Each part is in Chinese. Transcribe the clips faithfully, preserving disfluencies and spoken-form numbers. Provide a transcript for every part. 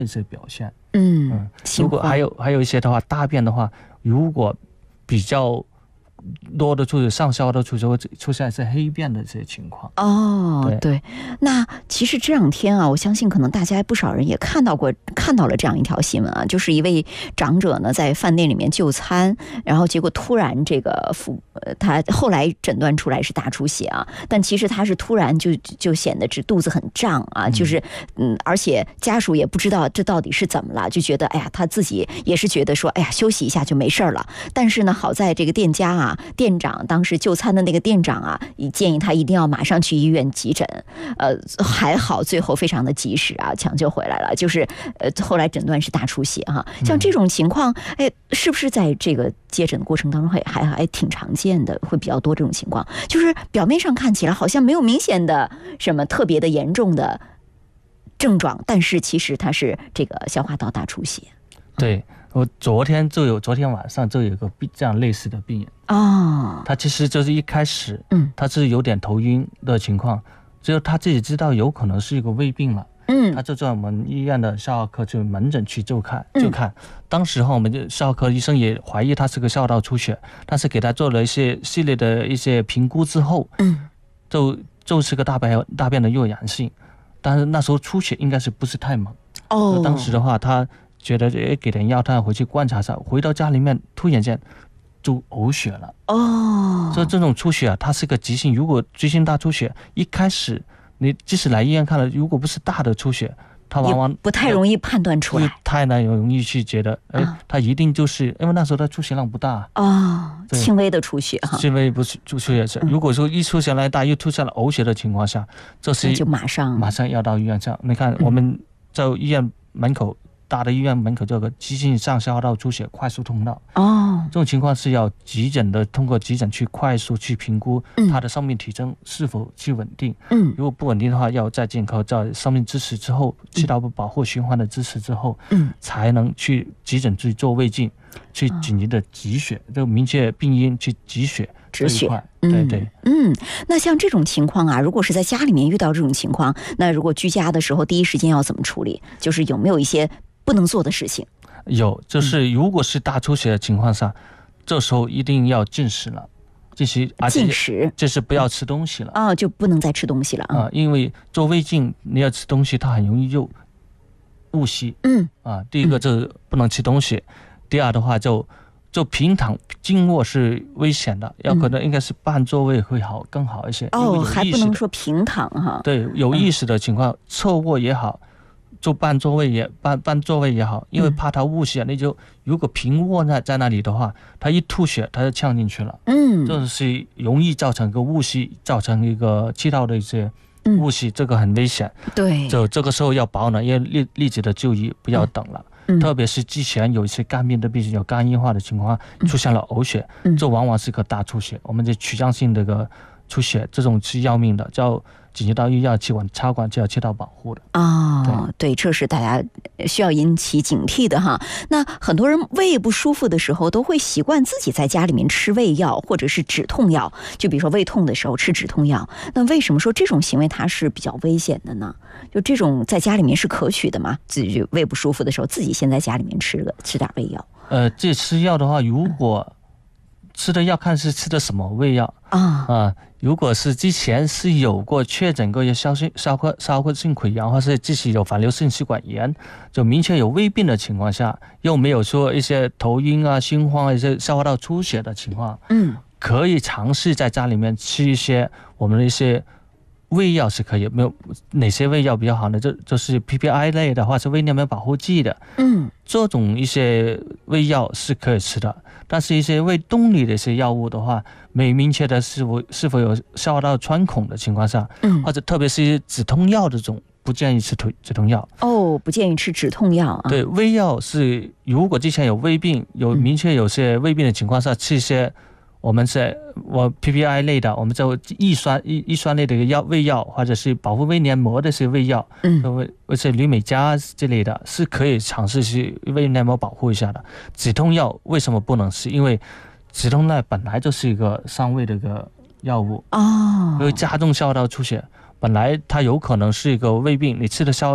一些表现。 嗯， 嗯如果还有还有一些的话，大便的话，如果比较多的出血，上消化道出血会出现一些黑便的这些情况。 哦， 对, 对，那其实这两天啊，我相信可能大家不少人也看到过看到了这样一条新闻啊，就是一位长者呢在饭店里面就餐，然后结果突然这个腹呃他后来诊断出来是大出血啊，但其实他是突然就就显得这肚子很胀啊，就是嗯，而且家属也不知道这到底是怎么了，就觉得哎呀，他自己也是觉得说哎呀休息一下就没事了，但是呢好在这个店家啊店长当时就餐的那个店长啊，建议他一定要马上去医院急诊，呃，还好最后非常的及时啊，抢救回来了，就是呃后来诊断是大出血哈。像这种情况，哎，是不是在这个接诊过程当中还还还挺常见的，会比较多这种情况？就是表面上看起来好像没有明显的什么特别的严重的症状，但是其实它是这个消化道大出血。 对。我昨天就有，昨天晚上就有个这样类似的病人哦， 他其实就是一开始， 嗯， 他是有点头晕的情况，只有他自己知道有可能是一个胃病了， 嗯， 他就在我们医院的消化科就门诊去就看就看，嗯、当时候我们就消化科医生也怀疑他是个消化道出血，但是给他做了一些系列的一些评估之后， 嗯， 就就是个大便大便的弱阳性，但是那时候出血应该是不是太猛， 哦， 当时的话他。觉得诶给点药，他回去观察下，回到家里面突然间就呕血了。 哦， 所以这种出血啊，它是个急性。如果急性大出血，一开始你即使来医院看了，如果不是大的出血，它往往不太容易判断出来， 太难容易去觉得，哎，它一定就是因为那时候它出血量不大哦，轻微的出血哈， 轻微不是出血是。如果说一出血来大，又出现了呕血的情况下，这是就马上马上要到医院上。你看我们在医院门口。大的医院门口就有个急性上消化道出血快速通道哦， 这种情况是要急诊的，通过急诊去快速去评估他的生命体征是否去稳定。嗯，如果不稳定的话，要在健康在生命支持之后，气道部保护循环的支持之后，嗯，才能去急诊去做胃镜，去紧急的止血，就明确病因去止血。 止血， 对对， 嗯，那像这种情况啊，如果是在家里面遇到这种情况，那如果居家的时候，第一时间要怎么处理？就是有没有一些不能做的事情？ 有，就是如果是大出血的情况下，嗯、这时候一定要禁食了，禁食，而且禁食就是不要吃东西了啊、哦，就不能再吃东西了啊、 呃，因为做胃镜你要吃东西，它很容易就误吸。嗯啊，第一个就是不能吃东西，嗯、第二的话就。就平躺静卧是危险的，要可能应该是半座位会好更好一些。 哦，还不能说平躺哈。 对，有意识的情况，嗯、侧卧也好，就半座位也半半座位也好，因为怕他误吸啊，嗯、那就如果平卧在在那里的话，他一吐血他就呛进去了。嗯，这是容易造成一个误吸，造成一个气道的一些误吸，嗯、这个很危险。 对， 就这个时候要保暖，要立立即的就医，不要等了。嗯特别是之前有一些肝病的病人有肝硬化的情况出现了呕血，嗯、这往往是个大出血，我们这曲张性的个出血，这种是要命的，叫紧急到医院气管插管就要气道保护的。 哦，对，这是大家需要引起警惕的哈。那很多人胃不舒服的时候，都会习惯自己在家里面吃胃药或者是止痛药，就比如说胃痛的时候吃止痛药。那为什么说这种行为它是比较危险的呢？就这种在家里面是可取的吗？自己胃不舒服的时候，自己先在家里面吃个吃点胃药。呃， 这吃药的话，如果吃的药看是吃的什么胃药啊啊。如果是之前是有过确诊过有消性消化消化性溃疡，或是即使有反流性食管炎，就明确有胃病的情况下，又没有说一些头晕啊、心慌啊、一些消化道出血的情况，嗯，可以尝试在家里面吃一些我们的一些胃药是可以。没有哪些胃药比较好呢？这就是 P P I 类的，或者胃黏膜保护剂的，嗯，这种一些胃药是可以吃的。但是一些胃动力的一些药物的话，没明确的是否是否有消化道穿孔的情况下，嗯，或者特别是一些止痛药这种，不建议吃止痛药。 哦，不建议吃止痛药啊。 对，胃药是如果之前有胃病，有明确有些胃病的情况下，吃一些我们是我 P P I 类的，我们叫抑酸抑抑酸类的药胃药，或者是保护胃黏膜的一些胃药，嗯，或者铝美加之类的，是可以尝试去胃黏膜保护一下的。止痛药为什么不能吃？因为止痛药本来就是一个伤胃的一个药物哦，因为加重消化道出血，本来它有可能是一个胃病，你吃的消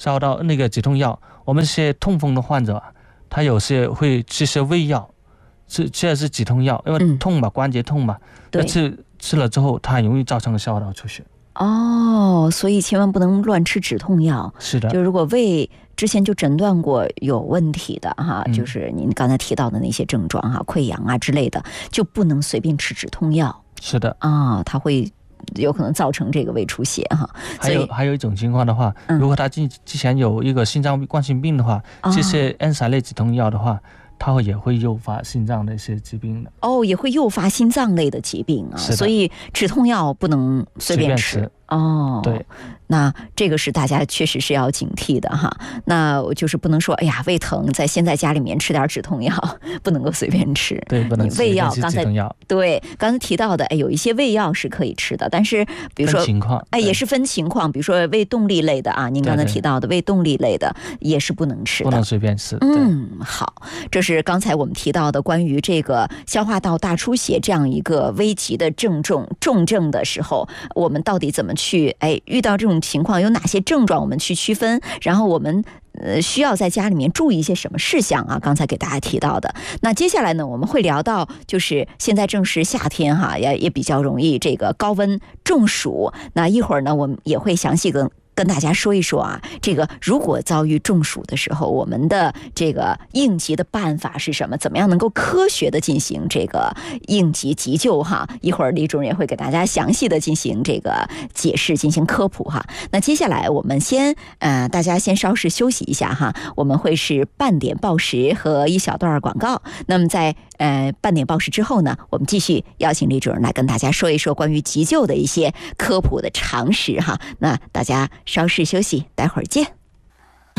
烧到那个止痛药，我们些痛风的患者，他有些会吃些胃药，吃吃的是止痛药，因为痛嘛，嗯、关节痛嘛，对，吃吃了之后，它很容易造成消化道出血。 哦，所以千万不能乱吃止痛药。 是的， 就如果胃之前就诊断过有问题的哈， 嗯、 就是您刚才提到的那些症状哈，溃疡啊之类的，就不能随便吃止痛药。 是的啊，它会有可能造成这个胃出血哈。 还有还有一种情况的话，嗯、如果他之之前有一个心脏冠心病的话，哦、这些 N 三类止痛药的话，它也会诱发心脏的一些疾病的。 哦，也会诱发心脏类的疾病啊，所以止痛药不能随便吃。 随便吃哦， 对， 那这个是大家确实是要警惕的哈。那就是不能说，哎呀，胃疼，在先在家里面吃点止痛药，不能够随便吃。 对，不能吃胃药。刚才对刚才提到的，哎，有一些胃药是可以吃的，但是比如说， 情况哎，也是分情况，比如说胃动力类的啊，您刚才提到的胃动力类的也是不能吃的， 不能随便吃。 嗯，好，这是刚才我们提到的关于这个消化道大出血这样一个危急的症重重症的时候，我们到底怎么去哎遇到这种情况有哪些症状我们去区分，然后我们呃需要在家里面注意一些什么事项啊，刚才给大家提到的。那接下来呢，我们会聊到就是现在正是夏天哈，也也比较容易这个高温中暑。那一会儿呢，我们也会详细跟跟大家说一说啊，这个如果遭遇中暑的时候，我们的这个应急的办法是什么？怎么样能够科学的进行这个应急急救哈？一会儿李主任也会给大家详细的进行这个解释，进行科普哈。那接下来我们先呃，大家先稍事休息一下哈，我们会是半点报时和一小段广告。那么在呃半点报时之后呢，我们继续邀请李主任来跟大家说一说关于急救的一些科普的常识哈。那大家稍事休息，待会儿见。